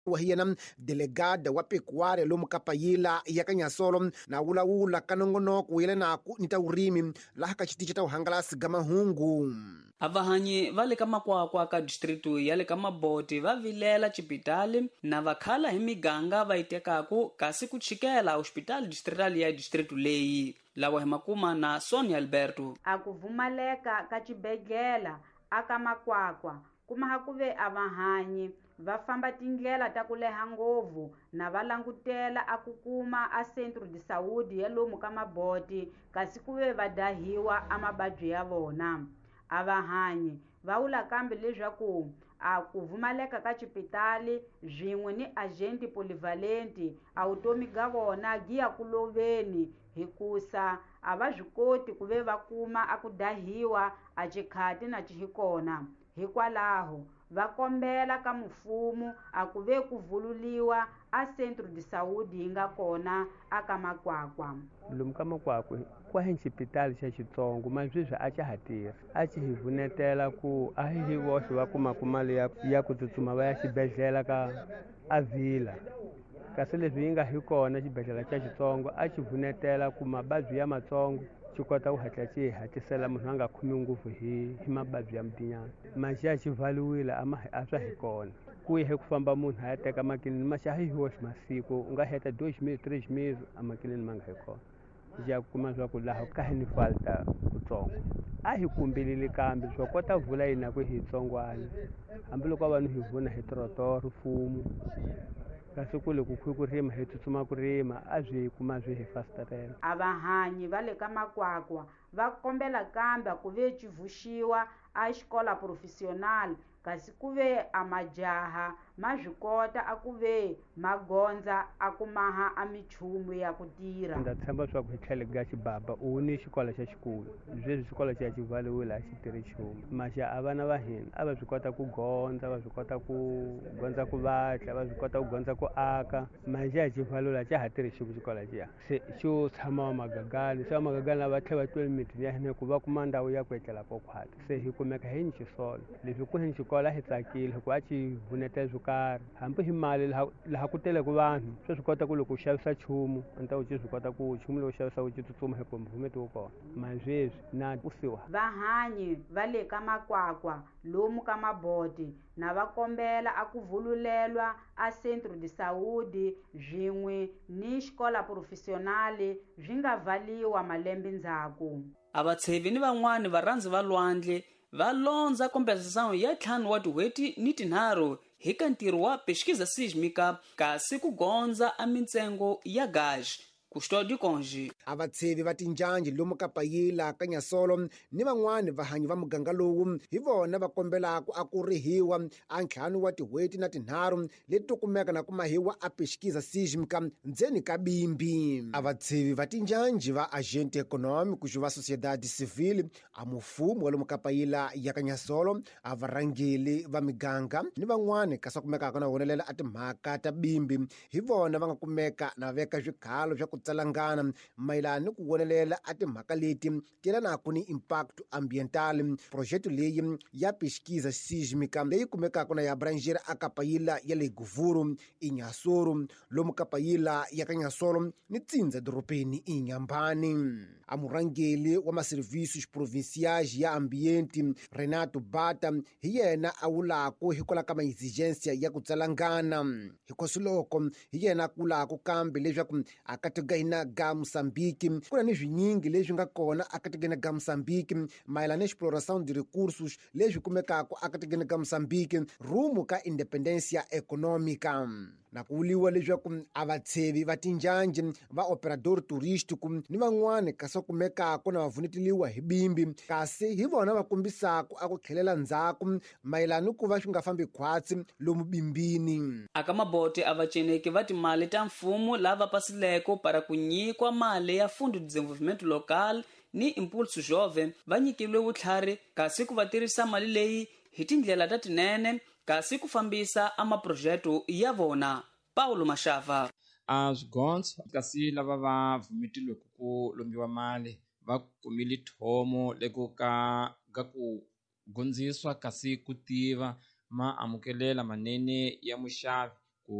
wahiyana delegada wa pecuária lomu kapayila ya Kanyasolo na wulawula kanongonoko welana ku nita urimi laha ka xitichi ta uhangalasi ga mahungu. Avahanyi va le ka Makwakwa ka distritu ya le ka Maboti va vilela chipitali na vakhala hi miganga va itekaku kasi ku chikela hospital distrital ya distritu leyi. Lawa hi makuma na Sonia Alberto. Akuvumaleka ka chibedlela aka Makwakwa kuma hakuve avahanyi va famba tindlela ta ku leha ngopfu na va langutela akukuma a centro de saúde ya lomu ka Maboti kasi kuve va dahiwa a mababyi ya vona. Avahanyi va vula kambe leswaku a ku vumaleka ka chipitali zwin'we ni agenti polivalenti a vutomi ga vona gi ya ku loveni hikusa a va swi koti ku ve va kuma a ku dahiwa a chikhati na chihikona. Hikwalaho va kombela ka mfumo a ku ve ku vululiwa a centro de saúde yi nga kona aka Makwakwa. Lomu ka Makwakwa kwa hi xipitali xa xitsongo masweswi a xa ha tirhi a xi hi vunetela ku a hi voxe va kumaka mali ya ku tsutsuma va ya xibedhlele ka Avila kasi leswi yi nga hi kona xibedhlele xa xitsongo a xi vunetela ku mababyi ya matsongo xi kota ku hatla xi hatlisela munhu a nga khomi ngopfu hi mababyi ya mutinyana maxi ya xi valiwile a swa hi kona ku ye ku famba munhu a ya teka makinini maxi a hi woxe masiku u nga heta 2 mil 3 mil a makinini ma nga hi kona ya kuma swa ku laha ka hi ni falta kutsongo a hi kumbilile kambe swa kota vula yina ku hi tsongwana hambiloko vanhu hi vuna hi trotoro fumo kasi ku le ku rima hi tsutsuma ku rima a byi kuma byi hi fasterela. Avahanyi va le ka Makwakwa va kombela kambe ku ve chivuxiwa a xikola professional kasi ku ve a majaha ma swi kota a ku ve magonza a ku maha a michumu ya ku tirha. Ndza tshemba swa ku hi tlhele ka xibaba u ni xikola xa xikulu sweswi xikola xa xi valiwile a xi tirhi nchumu maxa a vana va hina a va swi kota ku gondza va swi kota ku gondza ku vatla va swi kota ku gondza ku aka maxa xi valiwile xa ha tirhi xikola xiya se xo tshama wa magagani se wa magagani lava tlhela va twela mitini ya hina ku va kuma ndhawu ya ku etlela ko khwata se hi kumeka hi ni xisolo leswi ku hi xikola hi tsakile hikuva a xi vuneta swo karhi hambi hi mali laha ku teleke vanhu swi swi kota ku loko u xavisa nchumu anta u swi kota ku nchumu lowu xavisa u tsutsuma hi kumbe vumeti wo kona masweswi na kusiwa. Vahanyi va le ka Makwakwa lomu ka Maboti na va kombela a ku vululelwa a centro de saúde zwin'we ni xikola professionale byi nga valiwa malembe ndzhaku. A vatshevi ni van'wani varhandzi va lwandle va londza kompensação ya 5 wa tin'hweti ni tinharhu hi ka ntirho wa pesquisa sísmica kasi ku gondza a mintsengo ya gás. Custódio Conji. A vatshevi va tinjanji lomu ka Payila ka Nyasolo ni van'wani vahanyi va muganga lowu hi vona va kombelaka a ku rihiwa a 5 wa tin'hweti na tinharhu leti to kumeka na ku mahiwa a pesquisa sísmica ndzeni ka bimbi. A vatshevi va tinjanji va agente econômico va sociedade civil a mufumo wa lomu ka Payila ya ka Nyasolo a varhangeli va miganga ni van'wani kasi va kumekaka na hunelela a timhaka ta bimbi hi vona va nga kumeka na veka swikhalo swa ku tsalangana mayelana ni ku vonelela a timhaka leti tiyelanaka ni impacto ambiental project leyi ya pesquisa sísmica leyi kumekaka na ya branjera a Kapayila ya le Guvuru iNyasoro lomu Kapayila ya ka Nyasolo ni Tsindza doropeni iNyambani. A murhangeli wa maserviços provinciais ya ambiente Renato Bata hi yena a wulaka hikwalaho ka maexigência ya ku tsalangana hikosiloko hi yena a kulaka kambe leswaku akatigana ga Moçambique kuna ni swinyingi leswi nga kona akatigana ga Moçambique mayelana na exploração de recursos leswi kumekaka akatigana ga Moçambique rumo ka independência econômica. Na ku vuliwa leswaku a vatshevi va tinjanji va operador turístico ni van'wani kasi va kumekaka na va vuneteliwa hi bimbi kasi hi vona va kombisaka a ku tlhelela ndzhaku mayelana ni ku va swi nga fambi khwatsi lomu bimbini. Aka Maboti a vaceneki va timali ta mfumo lava pasileko para ku nyikwa mali ya Fundo de Desenvolvimento Local ni Impulso Jovem va nyikilwe vutlhari kasi ku va tirhisa mali leyi hi tindlela ta tinene kasi ku fambisa a maprojeto ya vona. Paulo Mashava. A swigondzo kasi lava va vumetilwe ku lombiwa mali va kumile thomo leko ka ku gondziswa kasi ku tiva maamukelela manene ya muxavi